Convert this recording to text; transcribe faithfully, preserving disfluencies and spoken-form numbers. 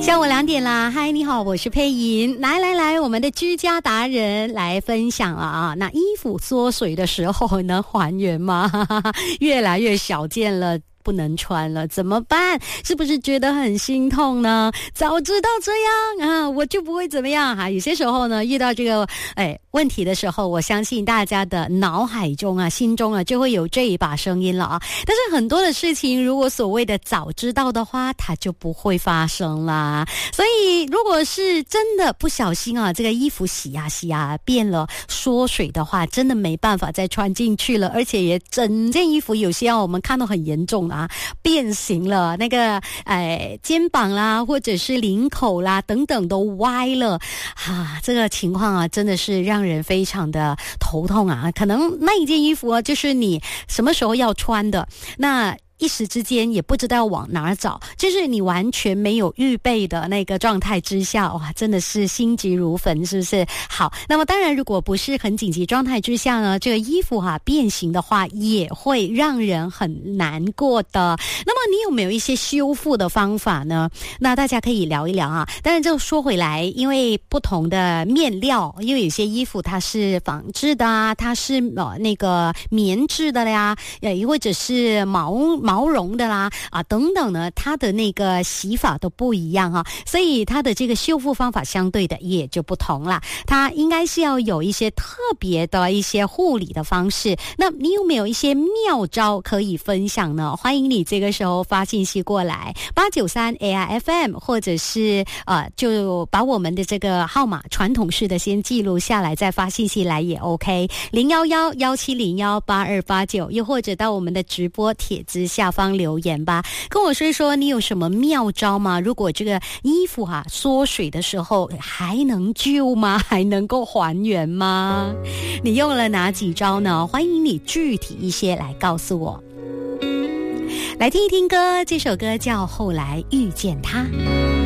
下午两点啦，嗨，你好，我是佩莹。来来来，我们的居家达人来分享了啊。那衣服缩水的时候能还原吗？越来越少见了。不能穿了怎么办？是不是觉得很心痛呢？早知道这样啊，我就不会怎么样哈、啊。有些时候呢，遇到这个哎问题的时候，我相信大家的脑海中啊、心中啊，就会有这一把声音了啊。但是很多的事情，如果所谓的早知道的话，它就不会发生啦。所以，如果是真的不小心啊，这个衣服洗呀洗呀变了缩水的话，真的没办法再穿进去了，而且也整件衣服有些啊，我们看到很严重的。啊，变形了，那个哎肩膀啦，或者是领口啦等等都歪了，啊，这个情况啊，真的是让人非常的头痛啊。可能那一件衣服啊，就是你什么时候要穿的，那一时之间也不知道往哪儿找，就是你完全没有预备的那个状态之下，哇，真的是心急如焚，是不是？好，那么当然，如果不是很紧急状态之下呢，这个衣服哈、啊、变形的话，也会让人很难过的。那么你有没有一些修复的方法呢？那大家可以聊一聊啊。当然，就说回来，因为不同的面料，因为有些衣服它是纺织的啊，它是呃那个棉质的呀，呃，或者是毛毛。毛绒的啦啊等等呢，它的那个洗法都不一样啊，所以它的这个修复方法相对的也就不同啦。它应该是要有一些特别的一些护理的方式。那你有没有一些妙招可以分享呢？欢迎你这个时候发信息过来八九三 A I F M， 或者是呃就把我们的这个号码传统式的先记录下来，再发信息来也 OK。零一一一七零一八二八九，又或者到我们的直播帖子下方留言吧，跟我说一说你有什么妙招吗？如果这个衣服啊缩水的时候还能救吗？还能够还原吗？你用了哪几招呢？欢迎你具体一些来告诉我。来听一听歌，这首歌叫《后来遇见他》。